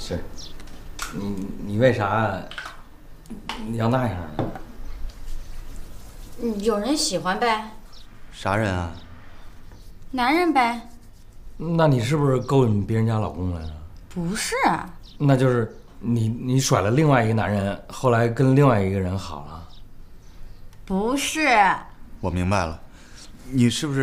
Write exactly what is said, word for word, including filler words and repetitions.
是，你你为啥你要那样呢？ 有人喜欢呗。 啥人啊？ 男人呗。 那你是不是勾引别人家老公来了？ 不是。 那就是你你甩了另外一个男人，后来跟另外一个人好了。 不是。 我明白了，你是不是？